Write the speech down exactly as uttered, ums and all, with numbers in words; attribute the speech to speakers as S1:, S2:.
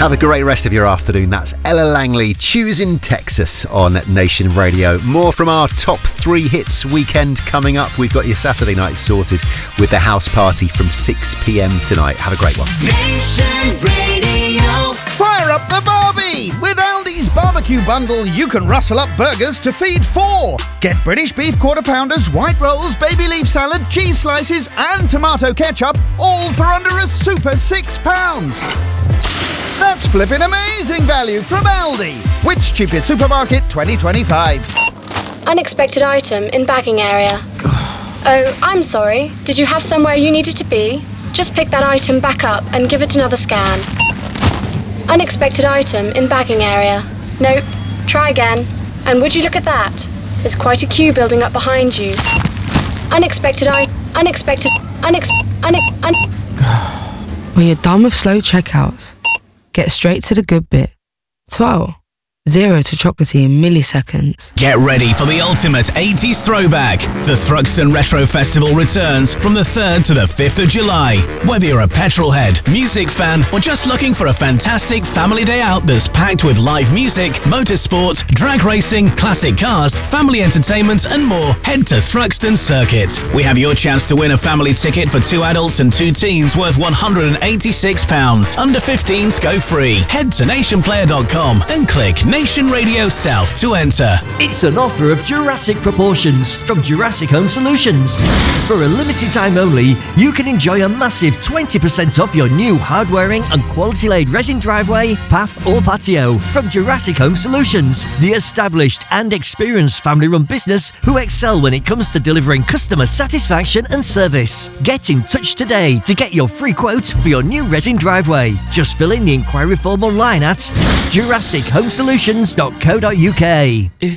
S1: Have a great rest of your afternoon. That's Ella Langley, Choosing Texas on Nation Radio. More from our top three hits weekend coming up. We've got your Saturday night sorted with the house party from six p.m. tonight. Have a great one.
S2: Nation Radio.
S3: Fire up the Barbie! With Aldi's barbecue bundle, you can rustle up burgers to feed four. Get British beef quarter pounders, white rolls, baby leaf salad, cheese slices, and tomato ketchup, all for under a super six pounds. That's flipping amazing value from Aldi. Which cheapest supermarket twenty twenty-five?
S4: Unexpected item in bagging area. Oh, I'm sorry. Did you have somewhere you needed to be? Just pick that item back up and give it another scan. Unexpected item in bagging area. Nope. Try again. And would you look at that? There's quite a queue building up behind you. Unexpected I... Unexpected... Unex... Unex... Un...
S5: When you're done with slow checkouts, get straight to the good bit. twelve. Zero to chocolatey in milliseconds.
S6: Get ready for the ultimate eighties throwback. The Thruxton Retro Festival returns from the third to the fifth of July. Whether you're a petrol head, music fan, or just looking for a fantastic family day out that's packed with live music, motorsport, drag racing, classic cars, family entertainment, and more, head to Thruxton Circuit. We have your chance to win a family ticket for two adults and two teens worth one hundred eighty-six pounds. Under fifteens go free. Head to nation player dot com and click Nation Radio South to enter.
S7: It's an offer of Jurassic proportions from Jurassic Home Solutions. For a limited time only, you can enjoy a massive twenty percent off your new hard-wearing and quality-laid resin driveway, path or patio from Jurassic Home Solutions, the established and experienced family-run business who excel when it comes to delivering customer satisfaction and service. Get in touch today to get your free quote for your new resin driveway. Just fill in the inquiry form online at jurassic home solutions dot co dot uk.